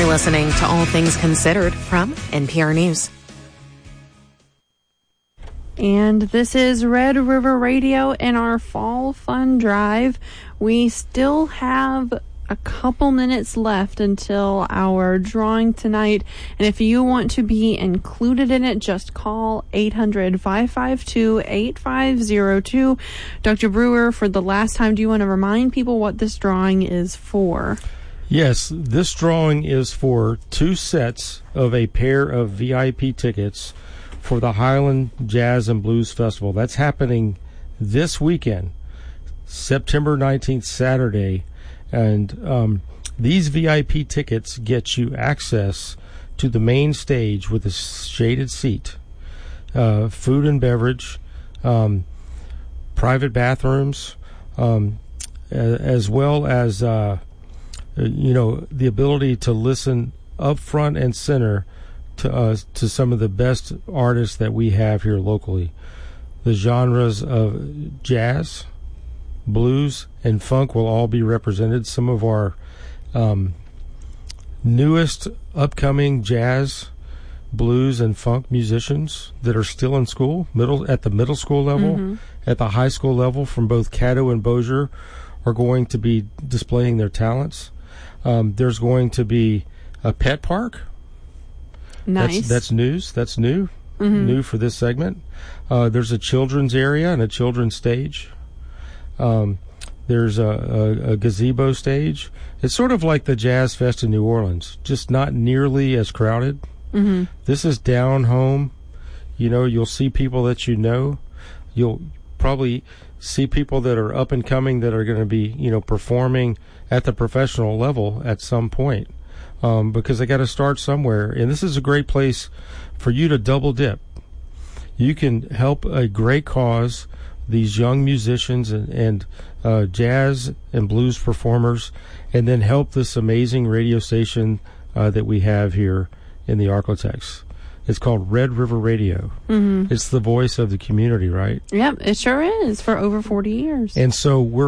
listening to All Things Considered from NPR News. And this is Red River Radio in our Fall Fun Drive. We still have a couple minutes left until our drawing tonight. And if you want to be included in it, just call 800-552-8502. Dr. Brewer, for the last time, do you want to remind people what this drawing is for? Yes, this drawing is for 2 sets of a pair of VIP tickets for the Highland Jazz and Blues Festival. That's happening this weekend, September 19th, Saturday. And these VIP tickets get you access to the main stage with a shaded seat, food and beverage, private bathrooms, as well as, the ability to listen up front and center to some of the best artists that we have here locally. The genres of jazz, blues, and funk will all be represented. Some of our newest upcoming jazz, blues, and funk musicians that are still in school, at the middle school level, at the high school level, from both Caddo and Bossier, are going to be displaying their talents. There's going to be a pet park. Nice. That's news. That's new. New for this segment. There's a children's area and a children's stage. There's a gazebo stage. It's sort of like the Jazz Fest in New Orleans, just not nearly as crowded. This is down home. You'll see people that you know. You'll probably see people that are up and coming that are going to be, performing at the professional level at some point, because they got to start somewhere. And this is a great place for you to double dip. You can help a great cause, these young musicians and jazz and blues performers, and then help this amazing radio station that we have here in the Arklatex. It's called Red River Radio. It's the voice of the community, right? Yep, it sure is, for over 40 years. And so we're